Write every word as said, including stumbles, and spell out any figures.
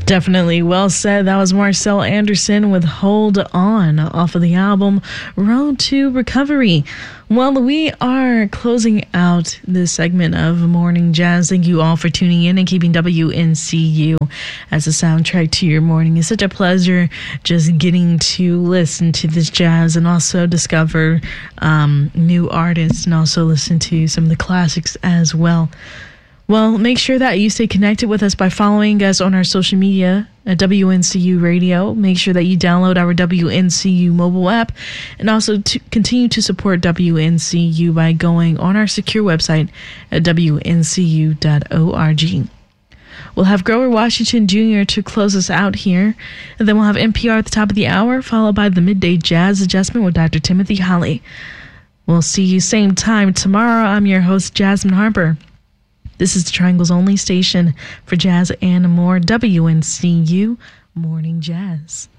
Definitely well said. That was Marcel Anderson with Hold On off of the album Road to Recovery. Well, we are closing out this segment of Morning Jazz. Thank you all for tuning in and keeping W N C U as a soundtrack to your morning. It's such a pleasure just getting to listen to this jazz and also discover um, new artists and also listen to some of the classics as well. Well, make sure that you stay connected with us by following us on our social media at W N C U Radio. Make sure that you download our W N C U mobile app and also to continue to support W N C U by going on our secure website at W N C U dot org. We'll have Grover Washington Junior to close us out here, and then we'll have N P R at the top of the hour, followed by the Midday Jazz Adjustment with Doctor Timothy Holly. We'll see you same time tomorrow. I'm your host, Jasmine Harper. This is the Triangle's only station for jazz and more, W N C U Morning Jazz.